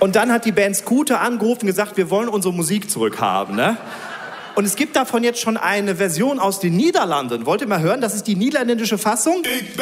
Und dann hat die Band Scooter angerufen und gesagt, wir wollen unsere Musik zurückhaben, ne? Und es gibt davon jetzt schon eine Version aus den Niederlanden. Wollt ihr mal hören? Das ist die niederländische Fassung.